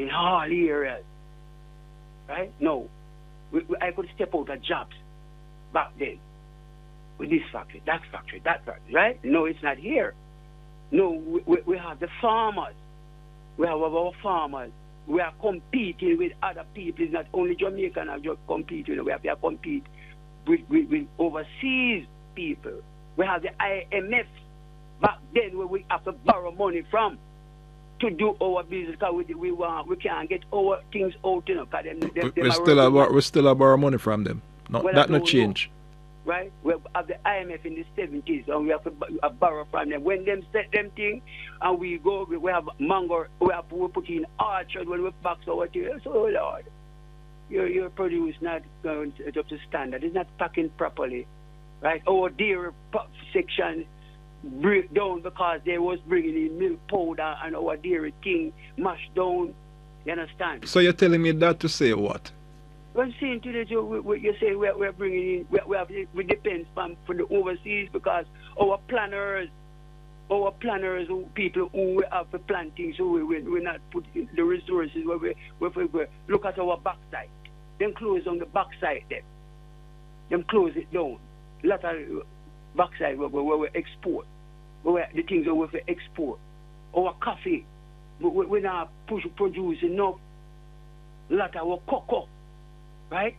in all areas. Right? No. I could step out of jobs back then with this factory, that factory, right? No, it's not here. No, we have the farmers. We have our farmers. We are competing with other people. It's not only Jamaican are just competing. We have to compete with overseas people. We have the IMF back then where we have to borrow money from to do our business because we can't get our things out, you know. We still borrow money from them. No, well, that not change. Know, right? We have the IMF in the 70s and we have to borrow from them. When them set them thing and we go, we have mango, we put in orchard when we box our thing. So, Lord, your produce not going up to standard. It's not packing properly. Right? Our dairy section break down because they was bringing in milk powder and our dairy thing mashed down. You understand? So you're telling me that to say what? I'm saying today, you say we're bringing in, we depend from the overseas because our planners, people who have the planting, so we're not putting the resources where we look at our backside. Then close on the backside there. Then close it down. A lot of backside where we export. The things that we export. Our coffee, we not produce enough. A lot of our cocoa, right?